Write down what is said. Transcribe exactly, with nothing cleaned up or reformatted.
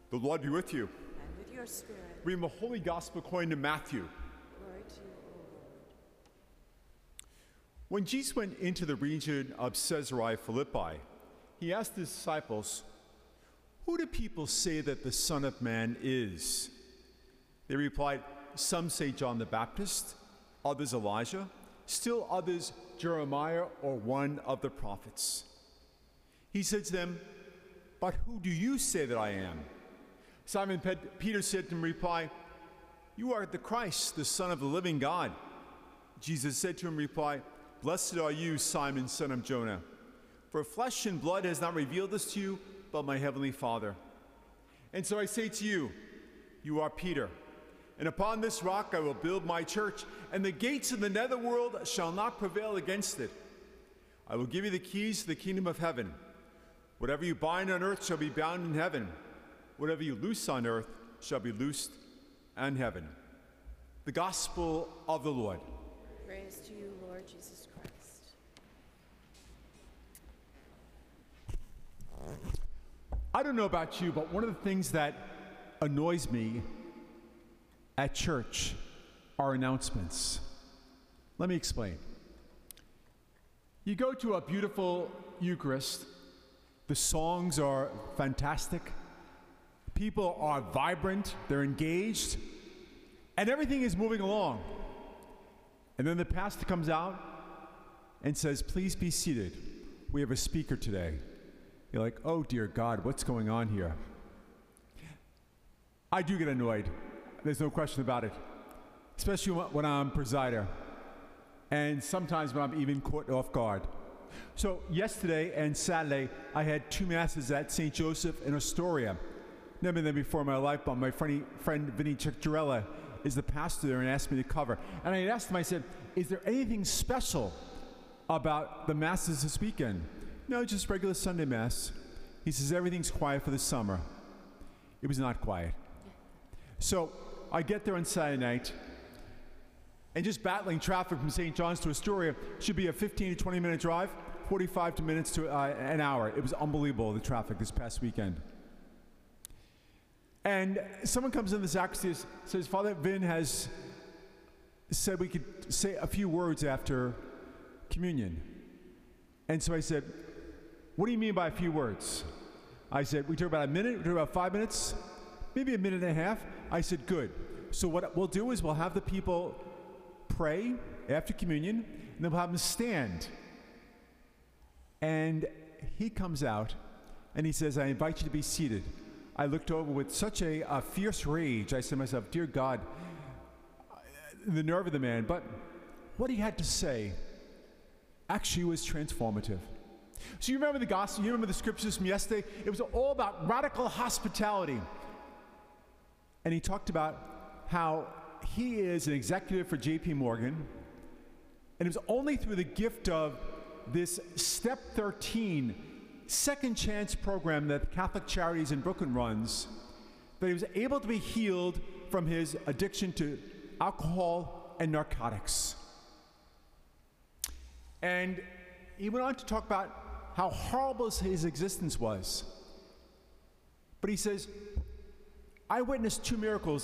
The Lord be with you. And with your spirit. Reading the Holy Gospel according to Matthew. Glory to you, O Lord. When Jesus went into the region of Caesarea Philippi, he asked his disciples, "Who do people say that the Son of Man is?" They replied, "Some say John the Baptist, others Elijah, still others Jeremiah or one of the prophets." He said to them, "But who do you say that I am?" Simon Peter said to him in reply, "You are the Christ, the Son of the living God." Jesus said to him in reply, "Blessed are you, Simon, son of Jonah, for flesh and blood has not revealed this to you, but my heavenly Father. And so I say to you, you are Peter, and upon this rock I will build my church, and the gates of the netherworld shall not prevail against it. I will give you the keys to the kingdom of heaven. Whatever you bind on earth shall be bound in heaven. Whatever you loose on earth shall be loosed in heaven." The Gospel of the Lord. Praise to you, Lord Jesus Christ. I don't know about you, but one of the things that annoys me at church are announcements. Let me explain. You go to a beautiful Eucharist, the songs are fantastic, people are vibrant, they're engaged, and everything is moving along. And then the pastor comes out and says, "Please be seated. We have a speaker today." You're like, "Oh dear God, what's going on here?" I do get annoyed. There's no question about it. Especially when I'm presider. And sometimes when I'm even caught off guard. So yesterday and Saturday, I had two masses at Saint Joseph in Astoria. Never been there before in my life, but my friend, friend Vinny Cicciarella is the pastor there and asked me to cover. And I asked him, I said, "Is there anything special about the masses this weekend?" "No, just regular Sunday Mass." He says, "Everything's quiet for the summer." It was not quiet. So I get there on Saturday night, and just battling traffic from Saint John's to Astoria should be a fifteen to twenty minute drive, forty-five to minutes to uh, an hour. It was unbelievable, the traffic this past weekend. And someone comes in the sacristy and says, "Father Vin has said we could say a few words after communion." And so I said, "What do you mean by a few words?" I said, "We talk about a minute, we talk about five minutes, maybe a minute and a half." I said, "Good. So what we'll do is we'll have the people pray after communion, and then we'll have them stand." And he comes out, and he says, "I invite you to be seated." I looked over with such a, a fierce rage. I said to myself, "Dear God," the nerve of the man. But what he had to say actually was transformative. So you remember the gospel, you remember the scriptures from yesterday? It was all about radical hospitality. And he talked about how he is an executive for J P Morgan, and it was only through the gift of this Step thirteen Second Chance program that Catholic Charities in Brooklyn runs that he was able to be healed from his addiction to alcohol and narcotics. And he went on to talk about how horrible his existence was. But he says, "I witnessed two miracles